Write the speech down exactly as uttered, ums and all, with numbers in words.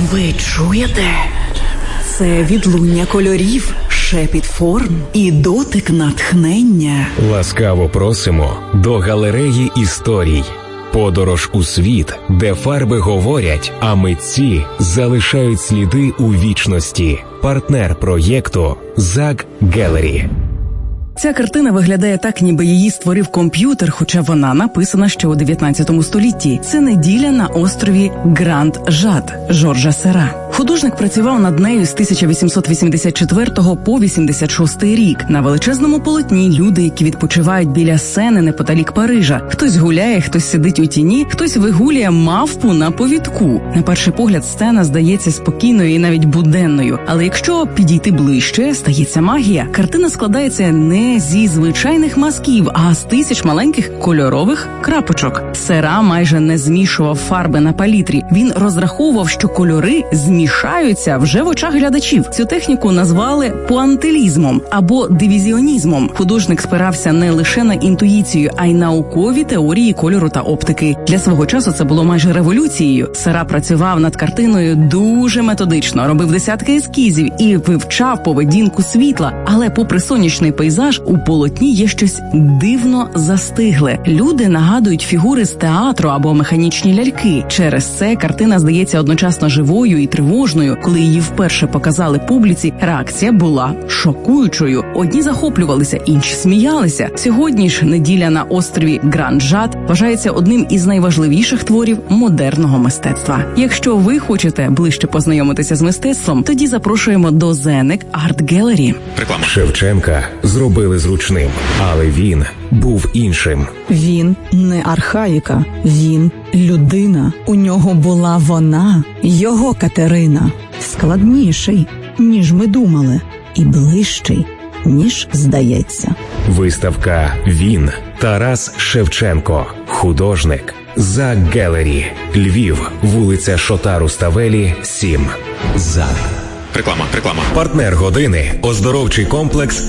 Ви чуєте? Це відлуння кольорів, шепіт форм і дотик натхнення. Ласкаво просимо до галереї історій. Подорож у світ, де фарби говорять, а митці залишають сліди у вічності. Партнер проєкту «Зак Гелері». Ця картина виглядає так, ніби її створив комп'ютер, хоча вона написана ще у дев'ятнадцятому столітті. Це «Неділя на острові Гранд-Жад» Жоржа Сера. Художник працював над нею з тисяча вісімсот вісімдесят четвертого по вісімдесят шостий рік. На величезному полотні люди, які відпочивають біля Сени неподалік Парижа. Хтось гуляє, хтось сидить у тіні, хтось вигулює мавпу на повідку. На перший погляд сцена здається спокійною і навіть буденною. Але якщо підійти ближче, стається магія. Картина складається не зі звичайних мазків, а з тисяч маленьких кольорових крапочок. Сера майже не змішував фарби на палітрі. Він розраховував, що кольори змішаються вже в очах глядачів. Цю техніку назвали пуантилізмом або дивізіонізмом. Художник спирався не лише на інтуїцію, а й наукові теорії кольору та оптики. Для свого часу це було майже революцією. Сера працював над картиною дуже методично, робив десятки ескізів і вивчав поведінку світла. Але попри сонячний пейзаж, у полотні є щось дивно застигле. Люди нагадують фігури з театру або механічні ляльки. Через це картина здається одночасно живою і тривожною. Коли її вперше показали публіці, реакція була шокуючою. Одні захоплювалися, інші сміялися. Сьогодні ж «Неділя на острові Гранд-Жад» вважається одним із найважливіших творів модерного мистецтва. Якщо ви хочете ближче познайомитися з мистецтвом, тоді запрошуємо до Зенек Арт Гелері. Реклама. Шевченка зробили зручним, але він був іншим. Він не архаїка, він людина. У нього була вона, його Катерина. Складніший, ніж ми думали, і ближчий, ніж здається. Виставка «Він» Тарас Шевченко, художник. «Зак Гелері», Львів, вулиця Шотару Ставелі, сім. «Зак». Реклама, реклама. Партнер години – оздоровчий комплекс